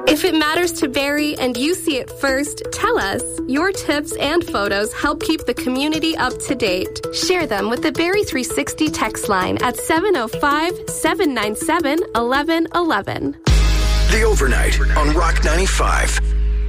If it matters to Barrie and you see it first, tell us. Your tips and photos help keep the community up to date. Share them with the Barrie 360 text line at 705-797-1111. The Overnight on Rock 95.